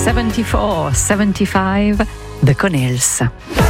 74, 75, The Connells.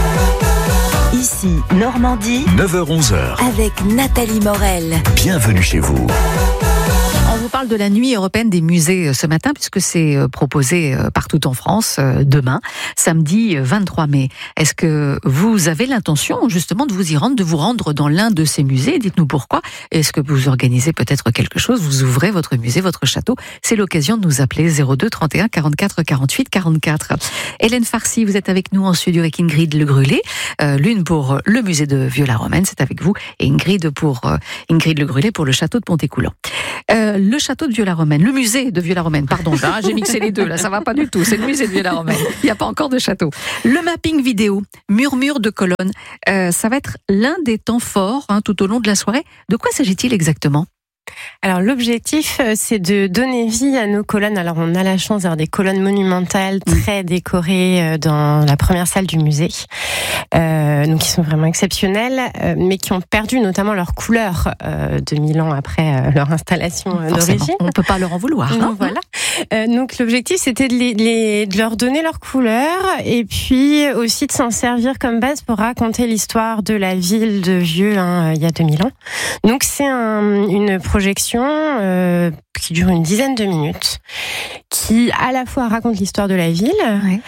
Ici, Normandie, 9h-11h. avec Nathalie Morel. Bienvenue chez vous. On vous parle de la nuit européenne des musées ce matin, puisque c'est proposé partout en France demain, samedi 23 mai. Est-ce que vous avez l'intention justement de vous y rendre, de vous rendre dans l'un de ces musées? Dites-nous pourquoi. Est-ce que vous organisez peut-être quelque chose? Vous ouvrez votre musée, votre château? C'est l'occasion de nous appeler 02 31 44 48 44. Hélène Farcy, vous êtes avec nous en studio avec Ingrid Le Grulé, l'une pour le musée de Vieux-la-Romaine, c'est avec vous, et Ingrid Le Grulé pour le château de Pontécoulant. Le château de Vieux-la-Romaine, le musée de Vieux-la-Romaine, pardon, j'ai mixé les deux, là, ça va pas du tout, c'est le musée de Vieux-la-Romaine, il n'y a pas encore de château. Le mapping vidéo, murmure de colonnes, ça va être l'un des temps forts tout au long de la soirée. De quoi s'agit-il exactement ? Alors l'objectif, c'est de donner vie à nos colonnes. Alors on a la chance d'avoir des colonnes monumentales très décorées dans la première salle du musée, donc qui sont vraiment exceptionnelles, mais qui ont perdu notamment leur couleur 2000 ans après leur installation d'origine. On peut pas leur en vouloir. Non, voilà. Donc l'objectif, c'était de leur donner leur couleur et puis aussi de s'en servir comme base pour raconter l'histoire de la ville de Vieux il y a 2000 ans. Donc c'est une projection qui dure une dizaine de minutes, qui à la fois raconte l'histoire de la ville,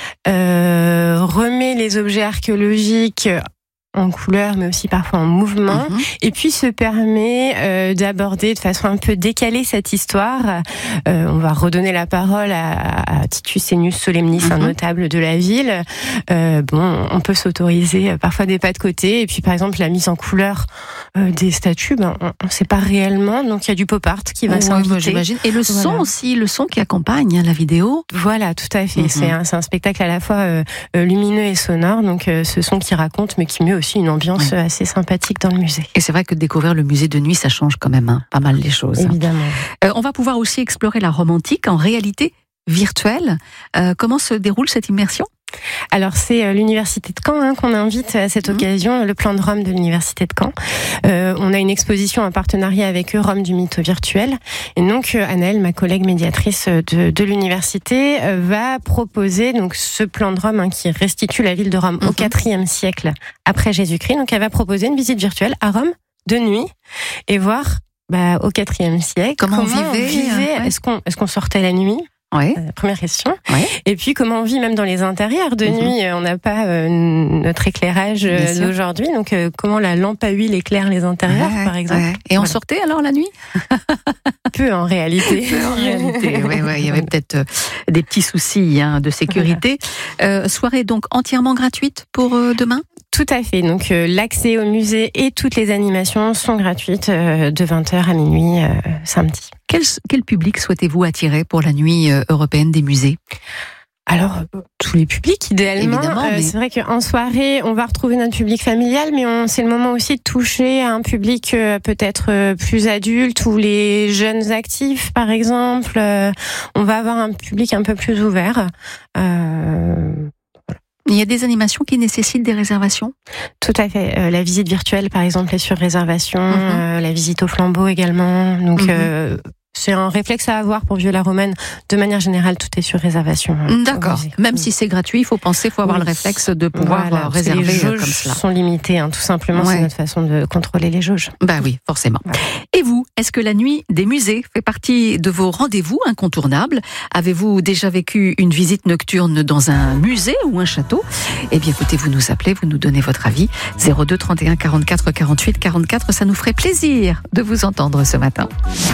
remet les objets archéologiques en couleur, mais aussi parfois en mouvement, et puis se permet d'aborder de façon un peu décalée cette histoire. On va redonner la parole à Titus Ennius Solemnis, un notable de la ville. On peut s'autoriser parfois des pas de côté, et puis par exemple la mise en couleur des statues, on ne sait pas réellement, donc il y a du pop art qui va s'inviter. J'imagine. Et le son aussi, le son qui accompagne la vidéo. Voilà, tout à fait. C'est un spectacle à la fois lumineux et sonore, donc ce son qui raconte, mais qui met aussi une ambiance assez sympathique dans le musée. Et c'est vrai que découvrir le musée de nuit, ça change quand même pas mal les choses. Évidemment. On va pouvoir aussi explorer la Rome antique en réalité virtuelle. Comment se déroule cette immersion ? Alors c'est l'université de Caen qu'on invite à cette occasion, le plan de Rome de l'université de Caen. On a une exposition en partenariat avec eux, Rome du mytho virtuel. Et donc Anaëlle, ma collègue médiatrice de l'université, va proposer donc ce plan de Rome qui restitue la ville de Rome au IVe siècle après Jésus-Christ. Donc elle va proposer une visite virtuelle à Rome de nuit et voir au IVe siècle comment on vivait. Est-ce qu'on sortait la nuit? Première question. Et puis comment on vit même dans les intérieurs de nuit. On n'a pas notre éclairage d'aujourd'hui, donc comment la lampe à huile éclaire les intérieurs, par exemple. Et on sortait alors la nuit? Peu en réalité. Il y avait peut-être des petits soucis de sécurité. Soirée donc entièrement gratuite pour demain? Tout à fait. Donc l'accès au musée et toutes les animations sont gratuites de 20h à minuit samedi. Quel public souhaitez-vous attirer pour la nuit européenne des musées ? Alors, tous les publics, idéalement. Mais... C'est vrai qu'en soirée, on va retrouver notre public familial, mais c'est le moment aussi de toucher à un public peut-être plus adulte ou les jeunes actifs, par exemple. On va avoir un public un peu plus ouvert. Il y a des animations qui nécessitent des réservations ? Tout à fait. La visite virtuelle, par exemple, est sur réservation. La visite au flambeau également. Donc, c'est un réflexe à avoir pour Vieux-la-Romaine. De manière générale, tout est sur réservation. D'accord. Même si c'est gratuit, il faut avoir le réflexe de pouvoir réserver les jauges comme cela. Sont limitées, tout simplement. C'est notre façon de contrôler les jauges. Oui, forcément. Voilà. Et vous, est-ce que la nuit des musées fait partie de vos rendez-vous incontournables ? Avez-vous déjà vécu une visite nocturne dans un musée ou un château ? Eh bien, écoutez, vous nous appelez, vous nous donnez votre avis. 02 31 44 48 44, ça nous ferait plaisir de vous entendre ce matin.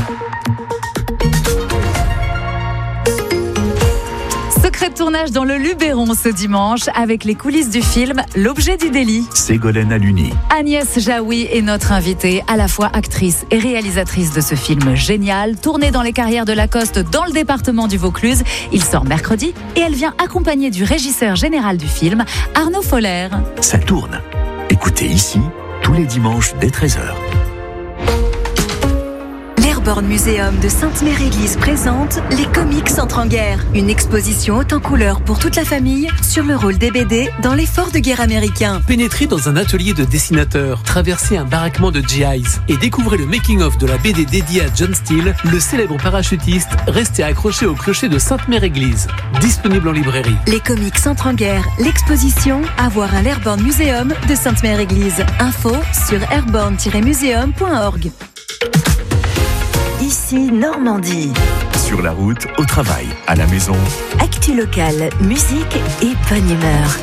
Secret de tournage dans le Luberon ce dimanche avec les coulisses du film L'objet du délit. Ségolène Aluni. Agnès Jaoui est notre invitée, à la fois actrice et réalisatrice de ce film génial, tourné dans les carrières de Lacoste dans le département du Vaucluse. Il sort mercredi et elle vient accompagnée du régisseur général du film, Arnaud Foller. Ça tourne. Écoutez ici, tous les dimanches dès 13h. l'Airborne Museum de Sainte-Mère-Église présente Les Comics entrent en guerre. Une exposition haute en couleurs pour toute la famille sur le rôle des BD dans l'effort de guerre américain. Pénétrez dans un atelier de dessinateurs, traversez un baraquement de GIs et découvrez le making-of de la BD dédiée à John Steele, le célèbre parachutiste resté accroché au clocher de Sainte-Mère-Église. Disponible en librairie. Les Comics entrent en guerre. L'exposition à voir à l'Airborne Museum de Sainte-Mère-Église. Info sur airborne-museum.org. Ici Normandie. Sur la route, au travail, à la maison. Actu locale, musique et bonne humeur.